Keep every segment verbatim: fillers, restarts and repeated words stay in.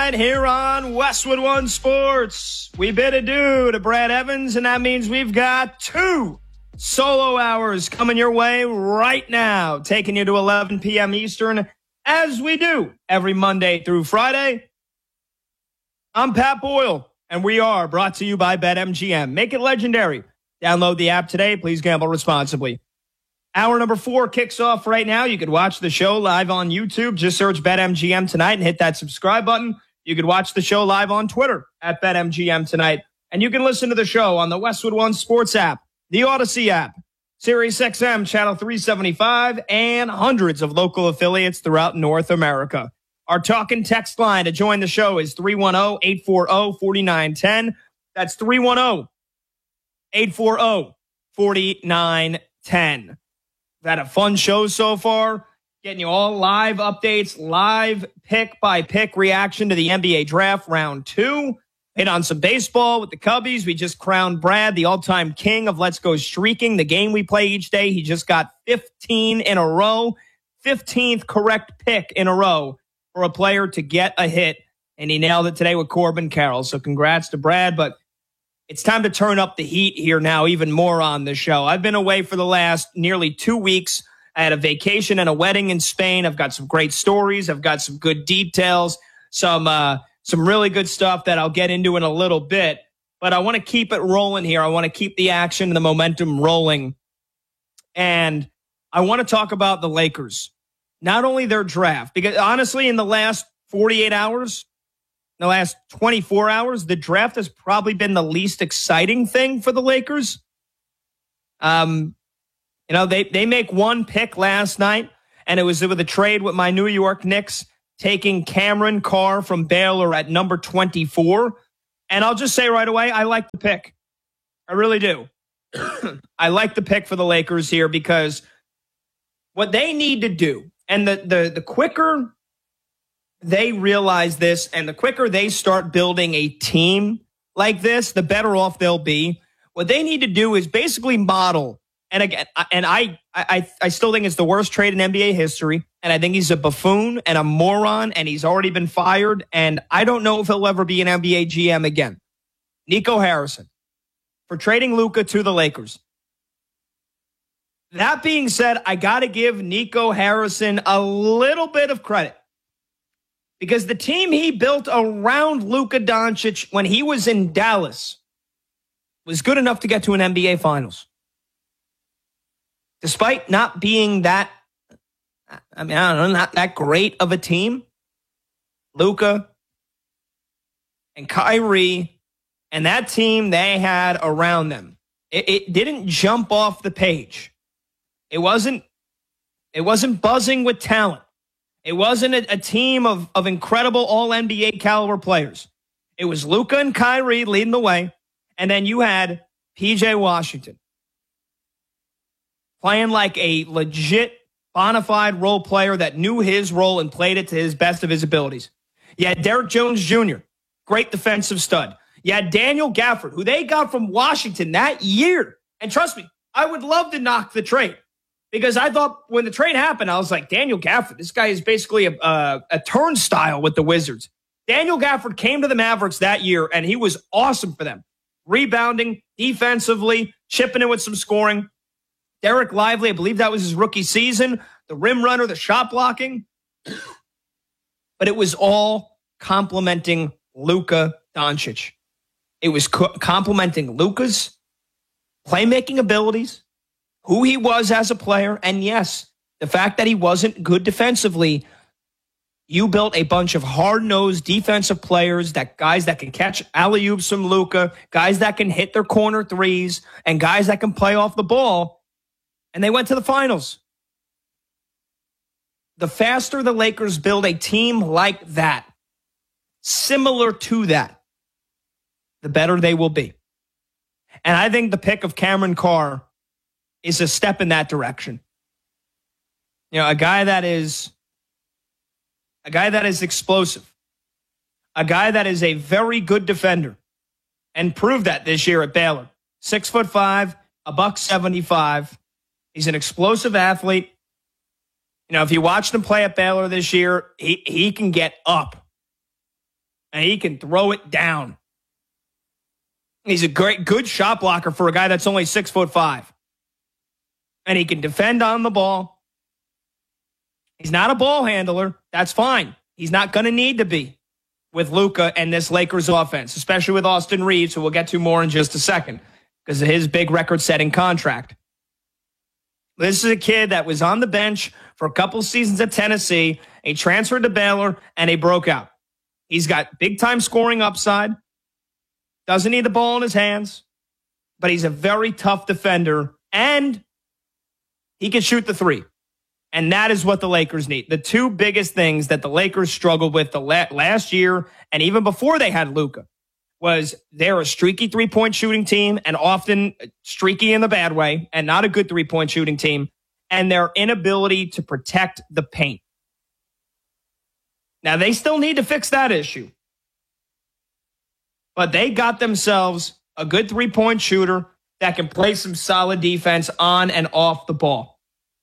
tonight here on Westwood One Sports. We bid adieu to Brad Evans, and that means we've got two solo hours coming your way right now, taking you to eleven p.m. Eastern, as we do every Monday through Friday. I'm Pat Boyle, and we are brought to you by BetMGM. Make it legendary. Download the app today. Please gamble responsibly. Hour number four kicks off right now. You could watch the show live on YouTube. Just search BetMGM Tonight and hit that subscribe button. You could watch the show live on Twitter at BetMGM Tonight. And you can listen to the show on the Westwood One Sports app, the Odyssey app, Sirius X M Channel three seventy-five, and hundreds of local affiliates throughout North America. Our talk and text line to join the show is three one zero, eight four zero, four nine one zero. That's three one zero, eight four zero, four nine one zero. We've had a fun show so far, getting you all live updates, live pick-by-pick reaction to the N B A draft round two. Hit on some baseball with the Cubbies. We just crowned Brad the all-time king of Let's Go Streaking, the game we play each day. He just got fifteen in a row, fifteenth correct pick in a row for a player to get a hit, and he nailed it today with Corbin Carroll. So congrats to Brad, but it's time to turn up the heat here now, even more on the show. I've been away for the last nearly two weeks. I had a vacation and a wedding in Spain. I've got some great stories. I've got some good details, some uh, some really good stuff that I'll get into in a little bit. But I want to keep it rolling here. I want to keep the action and the momentum rolling. And I want to talk about the Lakers. Not only their draft, because honestly, in the last forty-eight hours, in the last twenty-four hours, the draft has probably been the least exciting thing for the Lakers. Um, you know, they, they make one pick last night, and it was with a trade with my New York Knicks, taking Cameron Carr from Baylor at number twenty-four. And I'll just say right away, I like the pick. I really do. I like the pick for the Lakers here because what they need to do, and the the the quicker they realize this and the quicker they start building a team like this, the better off they'll be. What they need to do is basically model. And again, and I, I, I still think it's the worst trade in N B A history. And I think he's a buffoon and a moron, and he's already been fired. And I don't know if he'll ever be an N B A G M again. Nico Harrison for trading Luka to the Lakers. That being said, I got to give Nico Harrison a little bit of credit. Because the team he built around Luka Doncic when he was in Dallas was good enough to get to an N B A Finals. Despite not being that, I mean, I don't know, not that great of a team, Luka and Kyrie and that team they had around them, it, it didn't jump off the page. It wasn't, it wasn't buzzing with talent. It wasn't a, a team of, of incredible all-N B A caliber players. It was Luka and Kyrie leading the way, and then you had P J Washington playing like a legit, bona fide role player that knew his role and played it to his best of his abilities. You had Derrick Jones Junior, great defensive stud. You had Daniel Gafford, who they got from Washington that year. And trust me, I would love to knock the trade. Because I thought when the trade happened, I was like, Daniel Gafford, this guy is basically a, a, a turnstile with the Wizards. Daniel Gafford came to the Mavericks that year, and he was awesome for them. Rebounding, defensively, chipping in with some scoring. Derek Lively, I believe that was his rookie season. The rim runner, the shot blocking. But it was all complimenting Luka Doncic. It was co- complimenting Luka's playmaking abilities, who he was as a player, and yes, the fact that he wasn't good defensively. You built a bunch of hard-nosed defensive players, that guys that can catch alley-oops from Luka, guys that can hit their corner threes, and guys that can play off the ball, and they went to the finals. The faster the Lakers build a team like that, similar to that, the better they will be. And I think the pick of Cameron Carr is a step in that direction. You know, a guy that is a guy that is explosive, a guy that is a very good defender, and proved that this year at Baylor. Six foot five, a buck seventy-five. He's an explosive athlete. You know, if you watched him play at Baylor this year, he, he can get up. and he can throw it down. He's a great, good shot blocker for a guy that's only six foot five. And he can defend on the ball. He's not a ball handler. That's fine. He's not going to need to be with Luka and this Lakers offense, especially with Austin Reeves, who we'll get to more in just a second because of his big record-setting contract. This is a kid that was on the bench for a couple seasons at Tennessee. He transferred to Baylor, and he broke out. He's got big-time scoring upside. Doesn't need the ball in his hands, but he's a very tough defender, and he can shoot the three. And that is what the Lakers need. The two biggest things that the Lakers struggled with the la- last year and even before they had Luka was they're a streaky three-point shooting team and often streaky in the bad way and not a good three-point shooting team, and their inability to protect the paint. Now, they still need to fix that issue. But they got themselves a good three-point shooter that can play some solid defense on and off the ball.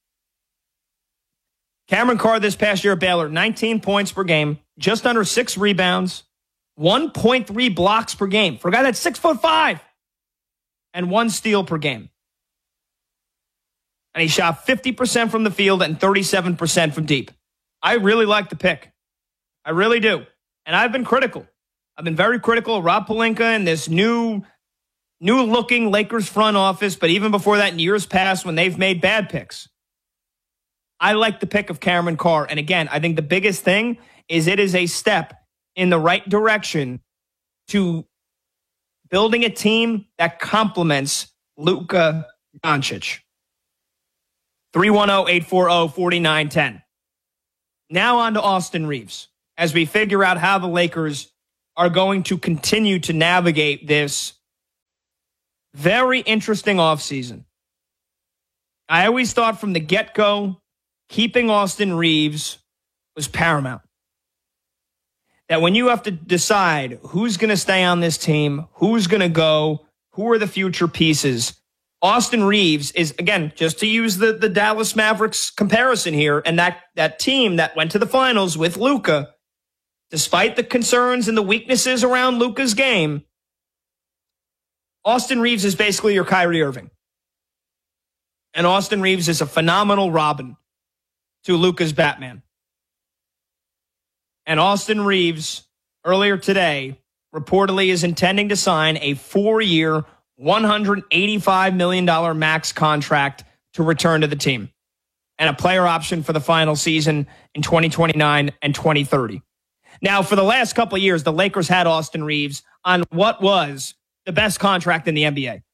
Cameron Carr this past year at Baylor, nineteen points per game, just under six rebounds, one point three blocks per game for a guy that's six foot five, and one steal per game. And he shot fifty percent from the field and thirty-seven percent from deep. I really like the pick. I really do. And I've been critical. I've been very critical of Rob Pelinka and this new, new-looking Lakers front office, but even before that in years past when they've made bad picks. I like the pick of Cameron Carr. And again, I think the biggest thing is it is a step in the right direction to building a team that complements Luka Doncic. three one zero, eight four zero, four nine one zero. Now on to Austin Reeves as we figure out how the Lakers are going to continue to navigate this very interesting offseason. I always thought from the get-go, keeping Austin Reeves was paramount. That when you have to decide who's going to stay on this team, who's going to go, who are the future pieces, Austin Reeves is, again, just to use the, the Dallas Mavericks comparison here, and that, that team that went to the finals with Luka, despite the concerns and the weaknesses around Luka's game, Austin Reeves is basically your Kyrie Irving. And Austin Reeves is a phenomenal Robin to Luka's Batman. And Austin Reeves, earlier today, reportedly is intending to sign a four-year, one hundred eighty-five million dollars max contract to return to the team, and a player option for the final season in twenty twenty-nine and twenty thirty. Now, for the last couple of years, the Lakers had Austin Reeves on what was the best contract in the N B A.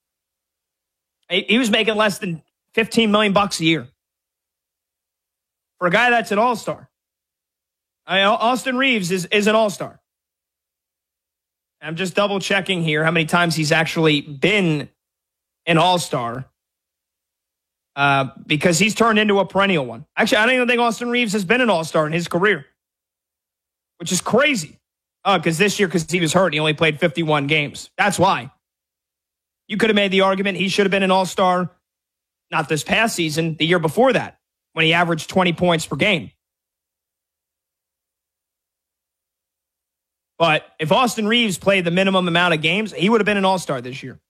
He was making less than fifteen million bucks a year. For a guy that's an all-star. I, Austin Reeves is, is an all-star. I'm just double-checking here how many times he's actually been an all-star. Uh, because he's turned into a perennial one. Actually, I don't even think Austin Reeves has been an all-star in his career. Which is crazy. Oh, because this year, because he was hurt, he only played fifty-one games. That's why. You could have made the argument he should have been an all-star, not this past season, the year before that, when he averaged twenty points per game. But if Austin Reeves played the minimum amount of games, he would have been an all-star this year.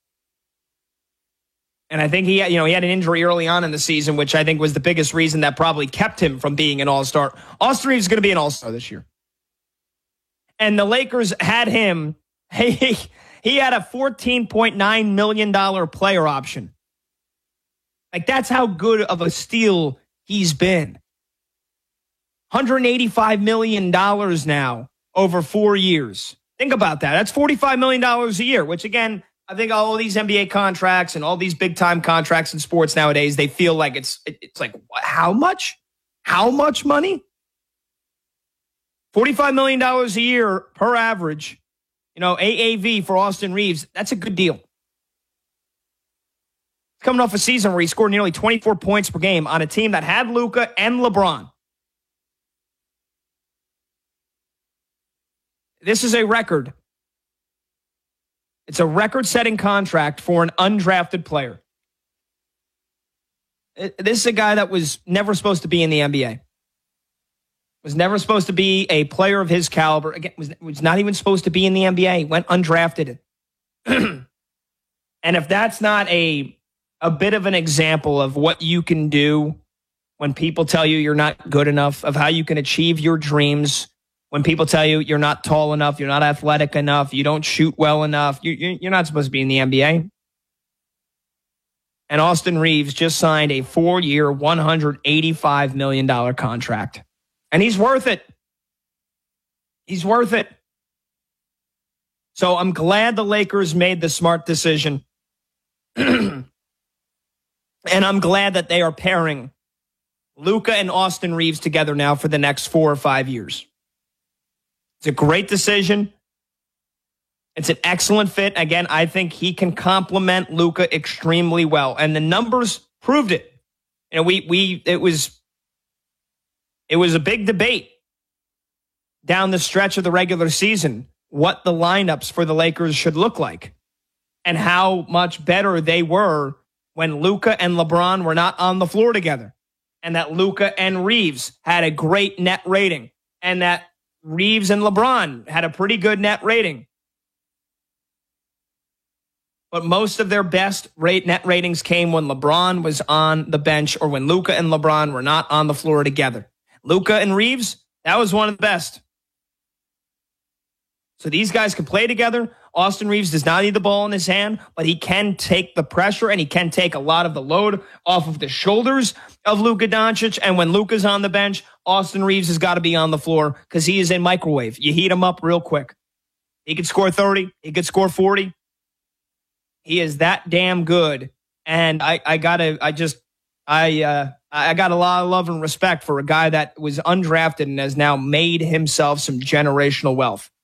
And I think he had, you know, he had an injury early on in the season, which I think was the biggest reason that probably kept him from being an all-star. Austin Reeves is going to be an all-star this year. And the Lakers had him, he, he had a fourteen point nine million dollars player option. Like, that's how good of a steal he's been. one hundred eighty-five million dollars now over four years. Think about that. That's forty-five million dollars a year, which, again, I think all of these N B A contracts and all these big-time contracts in sports nowadays, they feel like it's it's like, how much? How much money? forty-five million dollars a year per average, you know, A A V for Austin Reeves, that's a good deal. He's coming off a season where he scored nearly twenty-four points per game on a team that had Luka and LeBron. This is a record. It's a record-setting contract for an undrafted player. This is a guy that was never supposed to be in the N B A. Was never supposed to be a player of his caliber. Again, was, was not even supposed to be in the N B A. Went undrafted. And if that's not a a bit of an example of what you can do when people tell you you're not good enough, of how you can achieve your dreams, when people tell you you're not tall enough, you're not athletic enough, you don't shoot well enough, you, you're not supposed to be in the N B A. And Austin Reaves just signed a four-year, one hundred eighty-five million dollars contract. And he's worth it. He's worth it. So I'm glad the Lakers made the smart decision. And I'm glad that they are pairing Luka and Austin Reaves together now for the next four or five years. It's a great decision. It's an excellent fit. Again, I think he can complement Luka extremely well. And the numbers proved it. You know, we we it was it was a big debate down the stretch of the regular season what the lineups for the Lakers should look like and how much better they were when Luka and LeBron were not on the floor together, and that Luka and Reaves had a great net rating, and that Reaves and LeBron had a pretty good net rating. But most of their best rate net ratings came when LeBron was on the bench or when Luka and LeBron were not on the floor together. Luka and Reaves, that was one of the best. So these guys can play together. Austin Reaves does not need the ball in his hand, but he can take the pressure and he can take a lot of the load off of the shoulders of Luka Doncic. And when Luka's on the bench, Austin Reaves has got to be on the floor because he is a microwave. You heat him up real quick. He could score thirty. He could score forty. He is that damn good. And I, I gotta, I just, I, uh, I got a lot of love and respect for a guy that was undrafted and has now made himself some generational wealth.